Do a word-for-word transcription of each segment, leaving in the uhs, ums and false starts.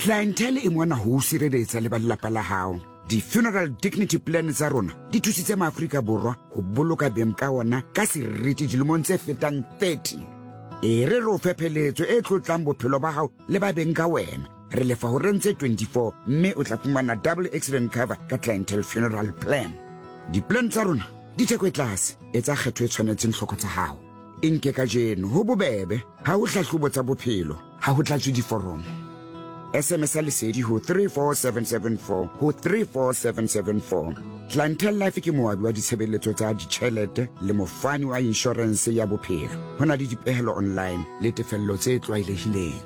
clientele e mona ho sireletsa le ba lelapa la hao. Di-funeral dignity plan tsa rona di thusitse maAfrika Borwa ho boloka beng ka ona ka seriti dilemong tse fetang thirty. E re re o fepheletso e tlotlang bophelo ba hao le ba beng ka wena. Re lefa ho rentse twenty-four mme o tla fumana double accident cover ka clientele funeral plan. Di-plan tsa rona di theko e tlase, etsa kgetho e tshwanetseng hloko tsa hao. E nke ka jeno ho bobebe, ha ho hlahlobo tsa bophelo, ha ho tlatswe diforomo. S M S lesedi ho three four seven seven four ho three four seven seven four. Clientele Life ke moabi wa ditshebeletso tsa ditjhelete le mofani wa insurance ya bophelo. Ho na le dipehelo online le tefello tse tlwaelehileng.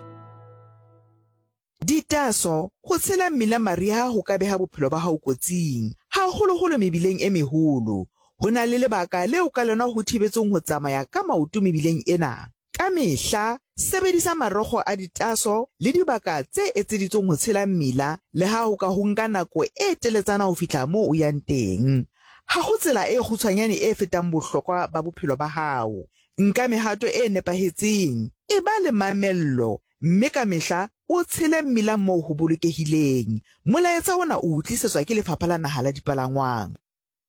Ditaso go tshela mmila maria ho ka beha bophelo ba hao kotsing. Ha holo holo mebileng e meholo. Ho na le lebaka leo ka lona ho thibetseng ho tsamaya ka maoto mebileng ena. Ka mehla, sebedisa marogo a ditaso le dibaka tse etseditsweng ho tshela mmila le ha ho ka ho nka nako e teletsana ho fihla moo o yang teng. Ha ho tsela e kgutshwanyane e fetang bohlokwa ba bophelo ba hao. Nka mehato e nepahetseng, e ba le mamello, mme ka mehla o tshele mmila moo ho bolokehileng. Molaetsa ona o tlisetswa ke Lefapha la Naha la Dipalangwang.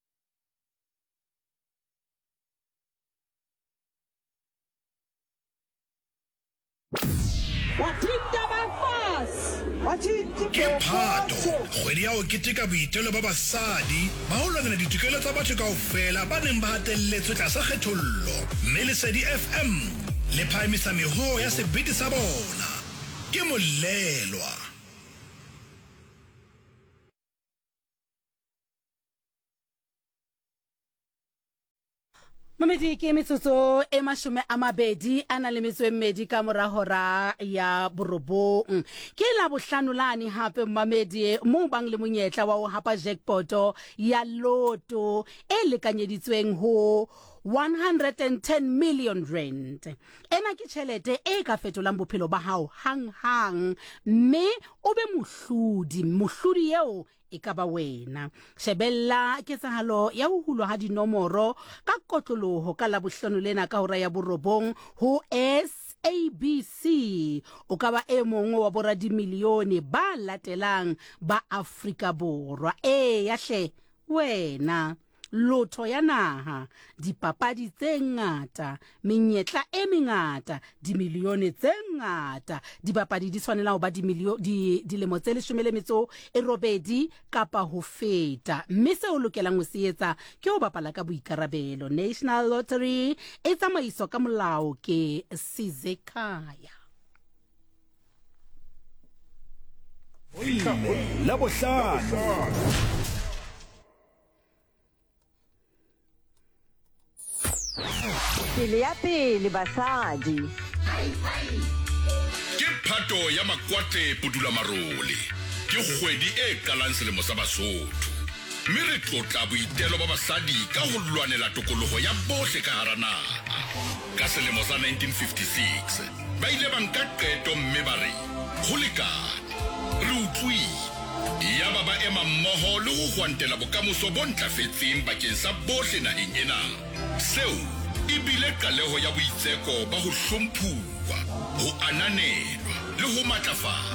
Ke Phato, kgwedi ya ho keteka boitelo ba basadi ba ho lwanela ditokelo tsa batho kaofela ba neng ba hatelletswe tlasa kgethollo. Mme Lesedi F M le phahamisa meho ya sebete sa bona. Ke Molelwa. Mamedi ke metsotso e mashome a mabedi a na le metso e mmedi ka mora hora ya borobong. Ke la bohlano lane hape mamedi mo bang le monyetla wa ho hapa jackpot ya loto e lekanyeditsweng ho one hundred ten million rand. Ena ke tjhelete e ka fetolang bophelo ba hao hang hang, mme o be mohlodi mohlodi eo e ka ba wena. Shebella ketsahalo ya ho hulwa ha dinomoro ka kotloloho ka la bohlano lena ka hora ya borobong ho S A B C. O ka ba e mong wa bora di milione ba latelang ba Afrika Borwa. E ya hle wena. Loto ya naha, dipapadi tse ngata, menyetla e mengata, di milione tse ngata. Dipapadi di tshwanela ho ba di milio di dilemo tse leshome le metso e robedi kapa ho feta. Mme se o lokelang ho se etsa ke ho bapala ka boikarabelo. National Lottery e tsamaiswa ka molao ke Sizekaya. La bohlano. Pele ya pele basadi. Ke Phato ya Makwate Pudula Marole. Ke kgwedi e kalang selemo sa Basotho. Mme re tlotla boitelo ba basadi ka ho lwanela tokoloho ya bohle ka hara naha. Ka selemo sa nineteen fifty-six, ba ile ba nka qeto mme ba re ho lekane. Re utlwile. Ya baba ema mmoho le ho hwantela bokamoso bo ntlafetseng bakeng sa bohle naheng ena. Seo ibile kaleho ya boitseko ba ho hlomphuwa, ho ananelwa le ho matlafatsa.